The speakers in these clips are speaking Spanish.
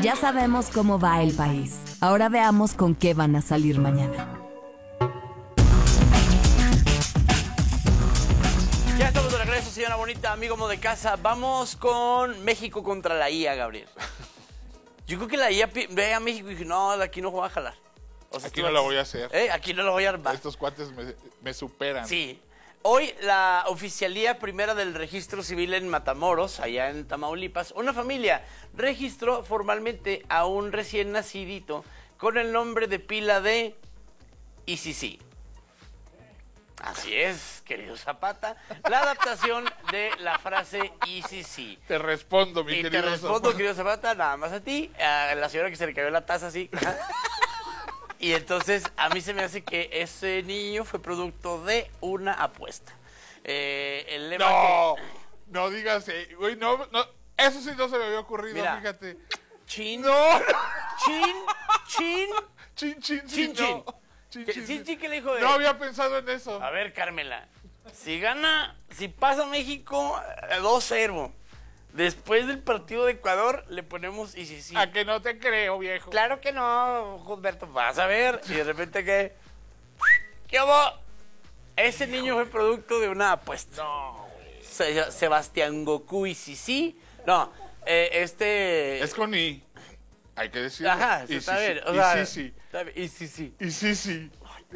Ya sabemos cómo va el país. Ahora veamos con qué van a salir mañana. Ya estamos de regreso, señora bonita, amigo amo de casa. Vamos con México contra la IA, Gabriel. Yo creo que la IA ve a México y dice, no, de aquí no voy a jalar. O sea, aquí no lo voy a hacer. Aquí no lo voy a armar. Estos cuates me superan. Sí. Hoy la oficialía primera del registro civil en Matamoros, allá en Tamaulipas, una familia registró formalmente a un recién nacidito con el nombre de pila de ICC. Así es, querido Zapata, la adaptación de la frase ICC. Te respondo, mi querido Zapata. Te respondo, Zapata. querido Zapata, nada más a ti, a la señora que se le cayó la taza así. Y entonces a mí se me hace que ese niño fue producto de una apuesta. El lema no digas, güey, no, eso sí no se me había ocurrido, mira, fíjate. Chin, No. chin. Chin, ¿Qué le dijo de? No había pensado en eso. A ver, Carmela, si pasa México 2-0, después del partido de Ecuador le ponemos ICC. A que no te creo, viejo. Claro que no, Gilberto, vas a ver. Y de repente ¿qué hubo? Ese niño fue producto de una apuesta. No, Sebastián Goku ICC. No, Es con I. Hay que decirlo. Ajá, Y está sí, bien. sí, O sea, y sí, está bien, y sí. Y sí.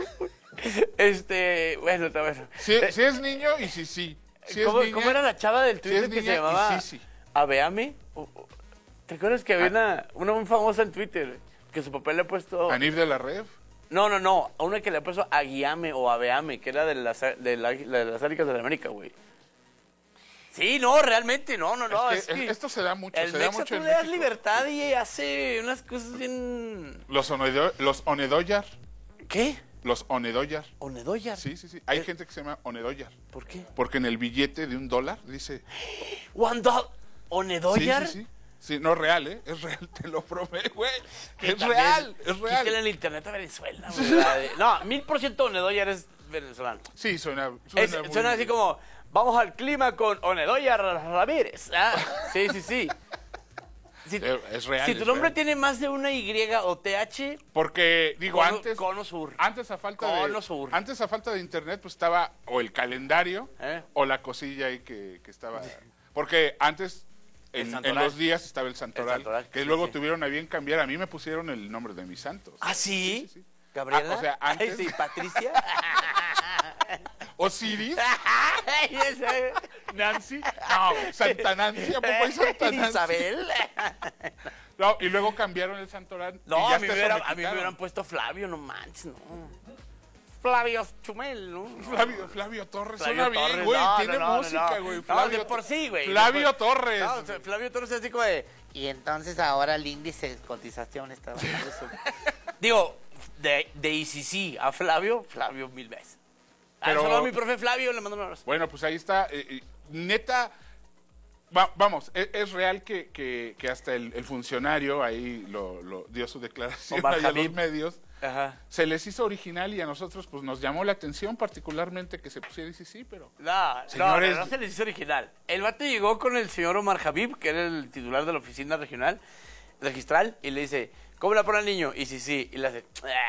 Bueno, está bueno. Si es niño, y sí. Si es ¿Cómo, niña, ¿Cómo era la chava del Twitter es que se niña, llamaba y sí. Aveame? ¿Te acuerdas que había una muy famosa en Twitter que su papá le ha puesto... ¿Anif de la Rev? No, a una que le ha puesto Aguiame o Aveame, que era de las Águilas de la América, güey. Sí, no, realmente, no. Es que esto se da mucho, El se da Mexa mucho tú en le das México. libertad y hace unas cosas bien... Los Onedoyar. ¿Qué? Los Onedoyar. ¿Onedoyar? Sí. Hay gente que se llama Onedoyar. ¿Por qué? Porque en el billete de $1 dice... ¿$1? ¿Onedoyar? Sí. Sí, no es real, ¿eh? Es real, te lo prometo, güey. Es También, real. Quítale el internet a Venezuela, güey. No, 1000% Onedoyar es venezolano. Sí, suena Suena así como, vamos al clima con Onedoyar Ramírez. Sí. Es real. Si tu nombre tiene más de una Y o TH, Porque, digo, antes... Cono Sur. Antes a falta de internet, pues estaba o el calendario o la cosilla ahí que estaba... Porque antes... En los días estaba el Santoral, que luego tuvieron a bien cambiar. A mí me pusieron el nombre de mis santos. ¿Ah, sí? Sí. ¿Gabriela? O sea, antes... Sí, ¿Patricia? ¿Osiris? ¿Nancy? No, Santa Nancy. ¿A poco hay Santa Nancy? ¿Isabel? No, y luego cambiaron el Santoral. No, y a mí me hubieran puesto Flavio, no manches, no. Flavio Chumel, ¿no? Flavio Torres, Flavio suena bien, Torres, güey, no, tiene no, música, no. güey. No, Flavio, de por sí, güey. Flavio Torres. No, o sea, Flavio Torres es así como de... Y entonces ahora el índice de cotización está bajando. Digo, de ICC a Flavio 1000 veces. Pero... Solo a mi profe Flavio le mando un abrazo. Bueno, pues ahí está. Neta, vamos, es real que hasta el funcionario ahí lo dio su declaración Omar ahí a Habib. los medios. Ajá. Se les hizo original y a nosotros pues nos llamó la atención particularmente que se pusiera y sí, pero... Señores... No se les hizo original. El vato llegó con el señor Omar Habib, que era el titular de la oficina registral, y le dice, ¿cómo la pone al niño? Y sí, y le hace...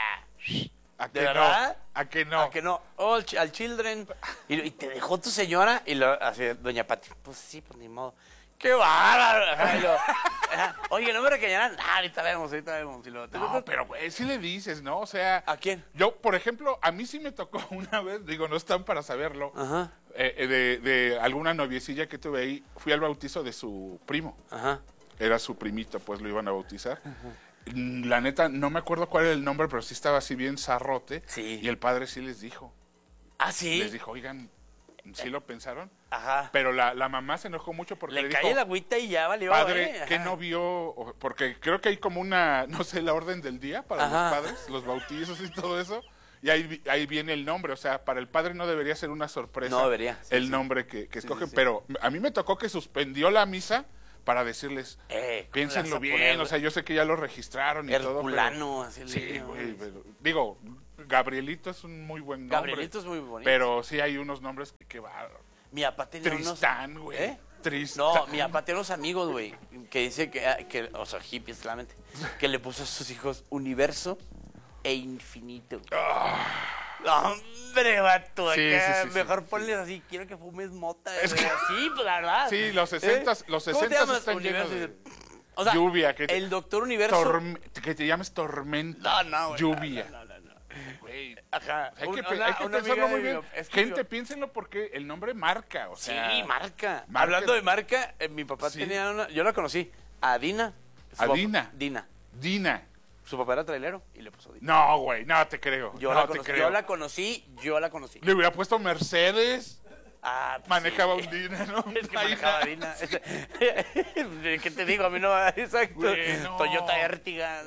¿A ¿De que verdad? no? ¿A que no? ¿A que no? Oh, al children. Y te dejó tu señora, y así, doña Pati, pues sí, pues ni modo. ¡Qué bárbaro! Oye, no me regañarán. Ahorita vemos. Y No, pero güey, sí le dices, ¿no? O sea... ¿A quién? Yo, por ejemplo, a mí sí me tocó una vez, digo, no están para saberlo, Ajá. de alguna noviecilla que tuve ahí, fui al bautizo de su primo. Ajá. Era su primito, pues lo iban a bautizar. La neta, no me acuerdo cuál era el nombre, pero sí estaba así bien zarrote. Sí. Y el padre sí les dijo. ¿Ah, sí? Les dijo, oigan, ¿sí lo pensaron? Ajá. Pero la mamá se enojó mucho porque Le le cae dijo, el agüita y ya valió. padre, ¿qué Ajá. no vio? Porque creo que hay como una, no sé, la orden del día para Ajá. los padres, los bautizos y todo eso. Y ahí viene el nombre, o sea, para el padre no debería ser una sorpresa. No debería. Sí, el sí. nombre que escogen, sí. pero a mí me tocó que suspendió la misa para decirles, ¿cómo piénsenlo le vas a bien, poner? o sea, yo sé que ya lo registraron y todo. Herculano, así Pero, le sí, digo, güey, pero, digo, Gabrielito es un muy buen nombre. Gabrielito es muy bonito. Pero sí hay unos nombres que va. Mi papá tenía Tristán, güey. triste. No, mi papá tiene unos amigos, güey, que dice que, o sea, hippies, claramente, que le puso a sus hijos universo e infinito. No, hombre, vato, acá, mejor ponles así, quiero que fumes mota. Es que... Sí, pues la verdad. Sí, los 60 están llenos de... O sea, lluvia. El Doctor Universo... que te llames tormenta. No, güey. Lluvia. No. Güey. Ajá. Hay que pensarlo muy bien. Gente, piénsenlo porque el nombre marca, o sea... Sí, marca. Hablando de marca, mi papá tenía una... Yo la conocí, a Dina. Dina. Su papá era trailero y le puso Dina. No, güey, no te creo. Yo la conocí. Le hubiera puesto Mercedes. Pues manejaba un Dina, ¿no? Es que manejaba Dina. ¿Qué te digo? A mí no... Exacto. Bueno. Toyota Ertiga.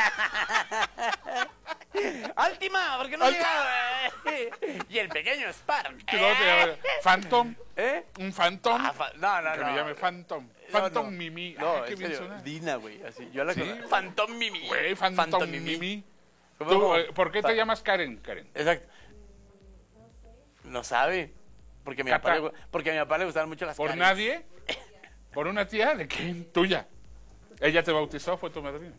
Altima, ¿por qué no llegaba? Y el pequeño Spark. Phantom. Un Phantom. No. Que me llame Phantom. Phantom Mimi. No, qué bien suena. Dina, güey. Así. Yo la conocí. Phantom Mimi. Güey, Phantom Mimi. ¿Tú, ¿por qué te llamas Karen? Exacto. No sabe. Porque a mi papá le gustaban mucho las ¿Por Karens. Nadie? ¿Por una tía? ¿De quién? Tuya. ¿Ella te bautizó? ¿Fue tu madrina?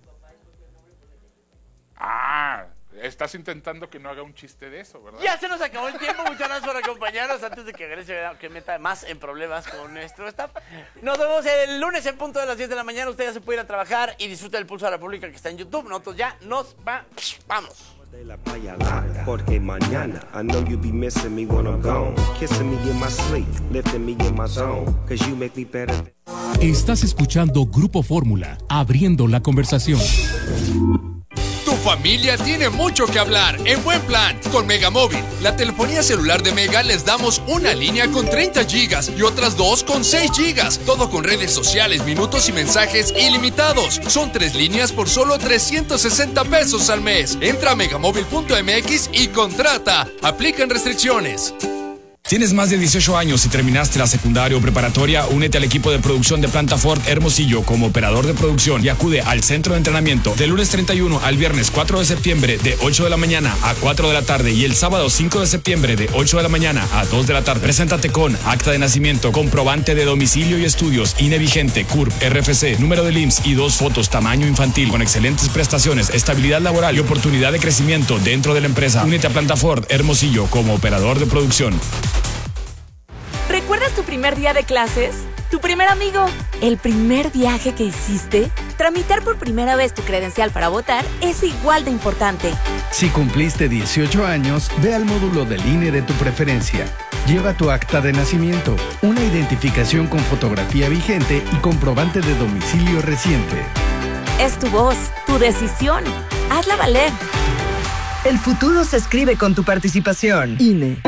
Estás intentando que no haga un chiste de eso, ¿verdad? Ya se nos acabó el tiempo. Muchas gracias por acompañarnos antes de que Grecia que meta más en problemas con nuestro staff. Nos vemos el lunes en punto de las 10 de la mañana. Usted ya se puede ir a trabajar y disfruta del Pulso de la República que está en YouTube. Nosotros ya nos vamos. De la playa larga, porque mañana I know you be missing me when I'm gone, kissing me in my sleep, lifting me in my zone, cause you make me better. Estás escuchando Grupo Fórmula, abriendo la conversación. Tu familia tiene mucho que hablar en buen plan con Megamóvil. La telefonía celular de Mega les damos una línea con 30 gigas y otras 2 con 6 gigas. Todo con redes sociales, minutos y mensajes ilimitados. Son 3 líneas por solo 360 pesos al mes. Entra a megamóvil.mx y contrata. Aplican restricciones. ¿Tienes más de 18 años y terminaste la secundaria o preparatoria? Únete al equipo de producción de Planta Ford Hermosillo como operador de producción y acude al centro de entrenamiento del lunes 31 al viernes 4 de septiembre de 8 de la mañana a 4 de la tarde y el sábado 5 de septiembre de 8 de la mañana a 2 de la tarde. Preséntate con acta de nacimiento, comprobante de domicilio y estudios, INE vigente, CURP, RFC, número del IMSS y 2 fotos tamaño infantil con excelentes prestaciones, estabilidad laboral y oportunidad de crecimiento dentro de la empresa. Únete a Planta Ford Hermosillo como operador de producción. ¿Recuerdas tu primer día de clases? ¿Tu primer amigo? ¿El primer viaje que hiciste? Tramitar por primera vez tu credencial para votar es igual de importante. Si cumpliste 18 años, ve al módulo del INE de tu preferencia. Lleva tu acta de nacimiento, una identificación con fotografía vigente y comprobante de domicilio reciente. Es tu voz, tu decisión. Hazla valer. El futuro se escribe con tu participación. INE.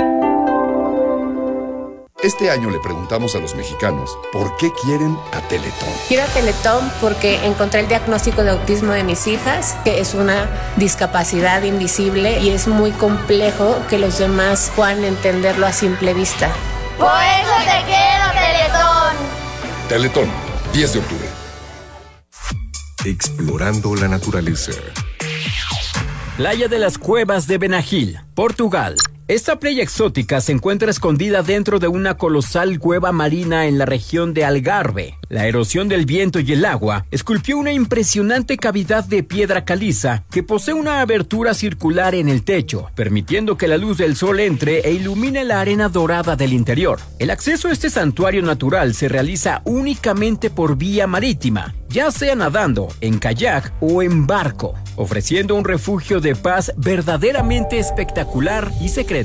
Este año le preguntamos a los mexicanos por qué quieren a Teletón. Quiero a Teletón porque encontré el diagnóstico de autismo de mis hijas, que es una discapacidad invisible y es muy complejo que los demás puedan entenderlo a simple vista. Por eso te quiero, Teletón. Teletón, 10 de octubre. Explorando la naturaleza. Playa de las Cuevas de Benagil, Portugal. Esta playa exótica se encuentra escondida dentro de una colosal cueva marina en la región de Algarve. La erosión del viento y el agua esculpió una impresionante cavidad de piedra caliza que posee una abertura circular en el techo, permitiendo que la luz del sol entre e ilumine la arena dorada del interior. El acceso a este santuario natural se realiza únicamente por vía marítima, ya sea nadando, en kayak o en barco, ofreciendo un refugio de paz verdaderamente espectacular y secreto.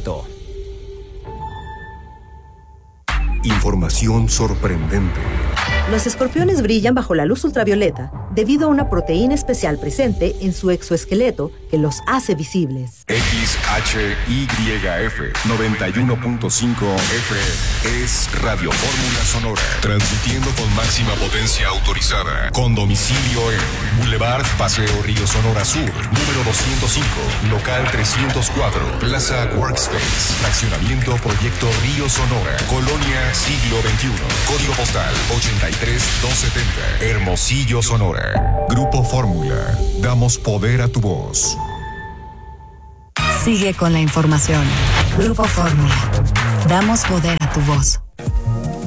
Información sorprendente. Los escorpiones brillan bajo la luz ultravioleta debido a una proteína especial presente en su exoesqueleto que los hace visibles. XHYF 91.5 FM es Radio Fórmula Sonora, transmitiendo con máxima potencia autorizada, con domicilio en Boulevard Paseo Río Sonora Sur, número 205, local 304, Plaza Workspace, fraccionamiento Proyecto Río Sonora, Colonia Siglo XXI, código postal 83270, Hermosillo, Sonora. Grupo Fórmula, damos poder a tu voz. Sigue con la información. Grupo Fórmula, damos poder a tu voz.